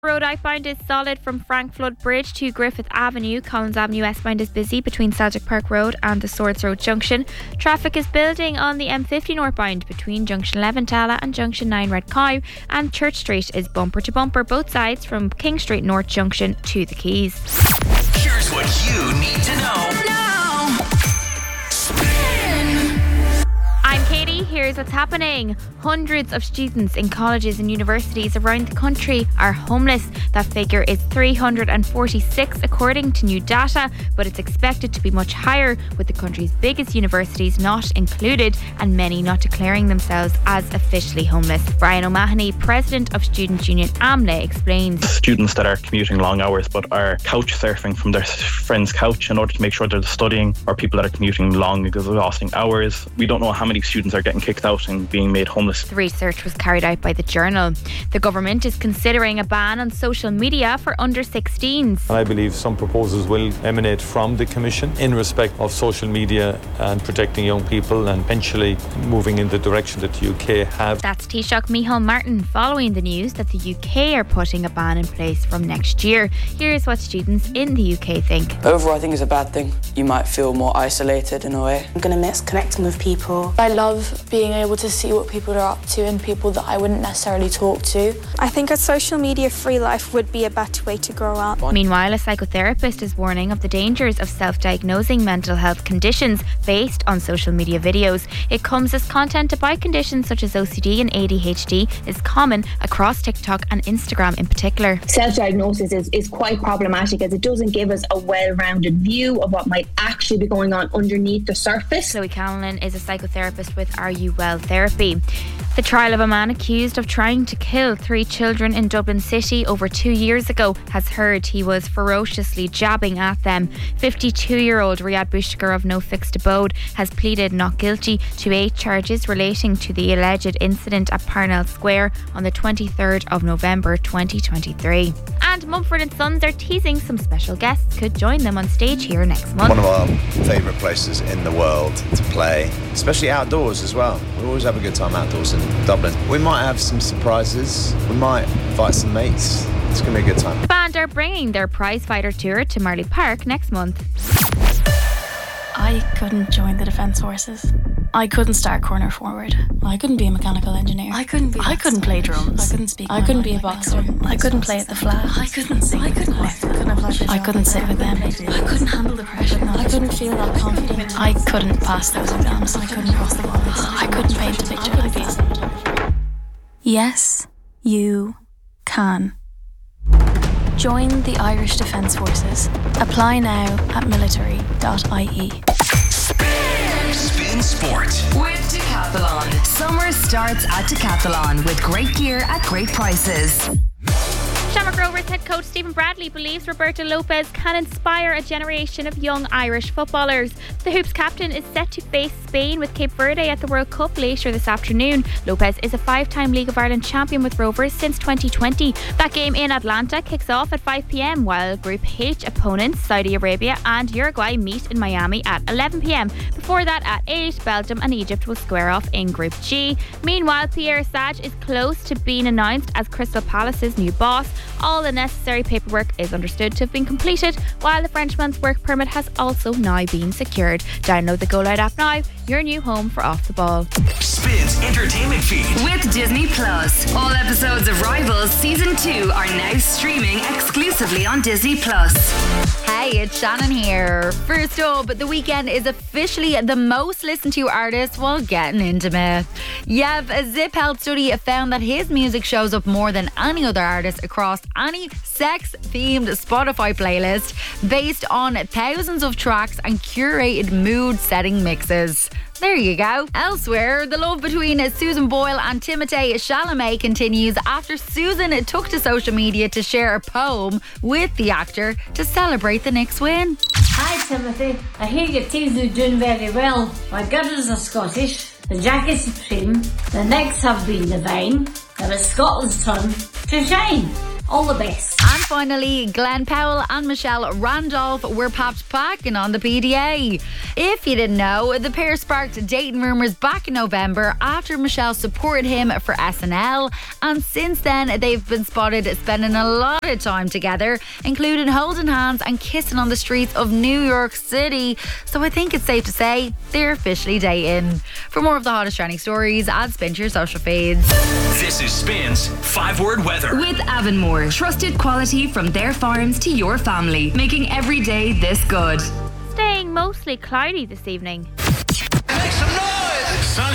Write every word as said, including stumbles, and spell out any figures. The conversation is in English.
Road outbound is solid from Frank Flood Bridge to Griffith Avenue. Collins Avenue westbound is busy between Celtic Park Road and the Swords Road Junction. Traffic is building on the M fifty northbound between Junction eleven Tala and Junction nine Red Cow, and Church Street is bumper to bumper both sides from King Street North Junction to the Quays. Here's what you need to know now. Spin. I'm Katie, here's what's happening. Hundreds of students in colleges and universities around the country are homeless. That figure is three hundred forty-six according to new data, but it's expected to be much higher, with the country's biggest universities not included and many not declaring themselves as officially homeless. Brian O'Mahony, president of Student Union AMLA, explains. Students that are commuting long hours but are couch surfing from their friend's couch in order to make sure they're studying, or people that are commuting long, exhausting hours. We don't know how many students are getting kicked out and being made homeless. The research was carried out by The Journal. The government is considering a ban on social media for under sixteens. I believe some proposals will emanate from the Commission in respect of social media and protecting young people, and eventually moving in the direction that the U K have. That's Taoiseach Micheál Martin following the news that the U K are putting a ban in place from next year. Here's what students in the U K think. Overall, I think it's a bad thing. You might feel more isolated in a way. I'm going to miss connecting with people. I love being able to see what people are up to and people that I wouldn't necessarily talk to. I think a social media free life would be a better way to grow up. Meanwhile, a psychotherapist is warning of the dangers of self-diagnosing mental health conditions based on social media videos. It comes as content about conditions such as O C D and A D H D is common across TikTok and Instagram in particular. Self-diagnosis is, is quite problematic, as it doesn't give us a well-rounded view of what might actually be going on underneath the surface. Chloe Callan is a psychotherapist with Are You Well Therapy. The trial of a man accused of trying to kill three children in Dublin City over two years ago has heard he was ferociously jabbing at them. fifty-two-year-old Riyad Bushkar of No Fixed Abode has pleaded not guilty to eight charges relating to the alleged incident at Parnell Square on the twenty-third of November twenty twenty-three. And Mumford and Sons are teasing some special guests could join them on stage here next month. One of our favourite places in the world to play, especially outdoors as well. We always have a good time outdoors in Dublin. We might have some surprises. We might invite some mates. It's going to be a good time. The band are bringing their prize fighter tour to Marley Park next month. I couldn't join the Defence Forces. I couldn't start corner forward. I couldn't be a mechanical engineer. I couldn't be. I couldn't play drums. I couldn't speak. I couldn't be a boxer. I couldn't play at the flag. I couldn't sing. I couldn't lift. I couldn't apply. I couldn't sit with them. I couldn't handle the pressure. I couldn't feel that confident. I couldn't pass those exams. I couldn't cross the lines. I couldn't paint a picture like this. Yes, you can. Join the Irish Defence Forces. Apply now at military dot I E. Spin, Spin Sport with Decathlon. Summer starts at Decathlon with great gear at great prices. Shamrock Rovers head coach Stephen Bradley believes Roberto Lopez can inspire a generation of young Irish footballers. The Hoops captain is set to face Spain with Cape Verde at the World Cup later this afternoon. Lopez is a five-time League of Ireland champion with Rovers since twenty twenty. That game in Atlanta kicks off at five p.m, while Group H opponents Saudi Arabia and Uruguay meet in Miami at eleven p.m. Before that, at eight, Belgium and Egypt will square off in Group G. Meanwhile, Pierre Sage is close to being announced as Crystal Palace's new boss. All the necessary paperwork is understood to have been completed, while the Frenchman's work permit has also now been secured. Download the Go Loud app now, your new home for Off the Ball. Spin's entertainment feed with Disney Plus. All episodes of Rivals Season two are now streaming exclusively on Disney Plus. Hey, it's Shannon here. First up, The Weeknd is officially the most listened to artist while getting intimate. Yev, a Zip Health study found that his music shows up more than any other artist across any sex-themed Spotify playlist, based on thousands of tracks and curated mood-setting mixes. There you go. Elsewhere, the love between Susan Boyle and Timothée Chalamet continues after Susan took to social media to share a poem with the actor to celebrate the Knicks win. Hi Timothy, I hear your teams are doing very well. My girls are Scottish, the Jack is supreme, the Knicks have been divine, and it's Scotland's turn to shine. All the best. And finally, Glenn Powell and Michelle Randolph were popped packing on the P D A. If you didn't know, the pair sparked dating rumours back in November after Michelle supported him for S N L, and since then they've been spotted spending a lot of time together, including holding hands and kissing on the streets of New York City. So I think it's safe to say they're officially dating. For more of the hottest trending stories, add Spin to your social feeds. This is Spin's five word weather. With Avonmore, trusted quality from their farms to your family, making every day this good. Staying mostly cloudy this evening.